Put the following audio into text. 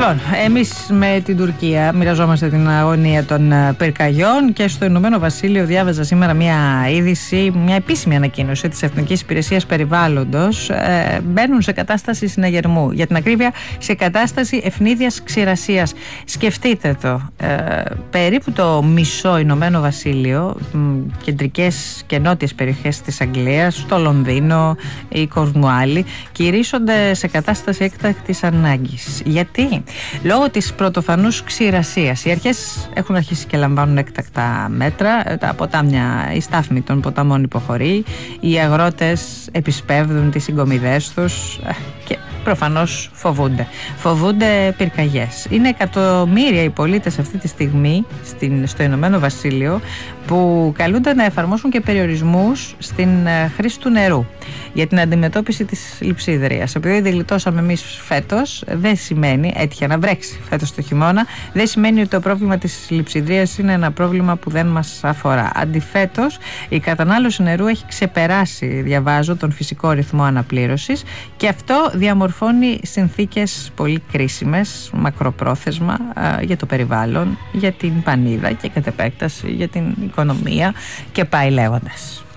Λοιπόν, εμείς με την Τουρκία μοιραζόμαστε την αγωνία των πυρκαγιών και στο Ηνωμένο Βασίλειο διάβαζα σήμερα μια είδηση, μια επίσημη ανακοίνωση της Εθνικής Υπηρεσίας Περιβάλλοντος. Μπαίνουν σε κατάσταση συναγερμού, για την ακρίβεια σε κατάσταση ευνίδιας ξηρασίας. Σκεφτείτε το, περίπου το μισό Ηνωμένο Βασίλειο, κεντρικές και νότιες περιοχές της Αγγλίας, το Λονδίνο, η Κορνουάλη, κηρύσσονται σε κατάσταση έκτακτης ανάγκης. Γιατί? Λόγω της πρωτοφανούς ξηρασίας. Οι αρχές έχουν αρχίσει και λαμβάνουν έκτακτα μέτρα. Τα ποτάμια, η στάθμη των ποταμών υποχωρεί. Οι αγρότες επισπεύδουν τις συγκομιδές τους και προφανώς φοβούνται πυρκαγιές. Είναι εκατομμύρια οι πολίτες αυτή τη στιγμή στο Ηνωμένο Βασίλειο που καλούνται να εφαρμόσουν και περιορισμούς στην χρήση του νερού για την αντιμετώπιση της λειψιδρίας. Επειδή δηλητώσαμε εμείς φέτος, δεν σημαίνει, έτυχε να βρέξει φέτος το χειμώνα, δεν σημαίνει ότι το πρόβλημα της λειψιδρίας είναι ένα πρόβλημα που δεν μας αφορά. Αντιθέτως, η κατανάλωση νερού έχει ξεπεράσει, διαβάζω, τον φυσικό ρυθμό αναπλήρωσης και αυτό διαμορφώνει συνθήκες πολύ κρίσιμες, μακροπρόθεσμα, για το περιβάλλον, για την πανίδα και κατ' επέκταση για την οικονομία και πάει λέγοντας.